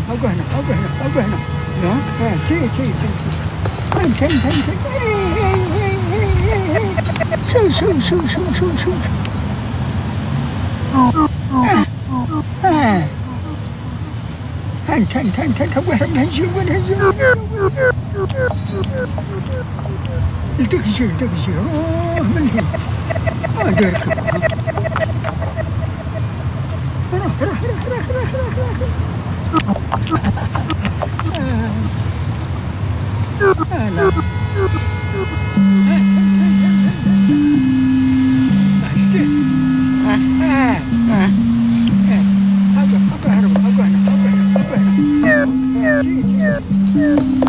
algo هنا algo هنا sì انت شو انت وين هنجي التقي شيء من هنا دارك راح لا Sì.